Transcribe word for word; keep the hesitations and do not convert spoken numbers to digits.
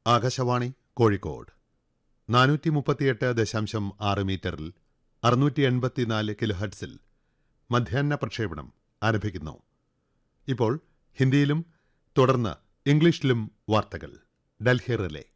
ആകാശവാണി കോഴിക്കോട് നാനൂറ്റി മുപ്പത്തിയെട്ട് ദശാംശം ആറ് മീറ്ററിൽ അറുന്നൂറ്റി എൺപത്തിനാല് കിലോഹെർട്സിൽ മധ്യാഹ്ന പ്രക്ഷേപണം ആരംഭിക്കുന്നു. ഇപ്പോൾ ഹിന്ദിയിലും തുടർന്ന് ഇംഗ്ലീഷിലും വാർത്തകൾ. ഡൽഹി റിലേ.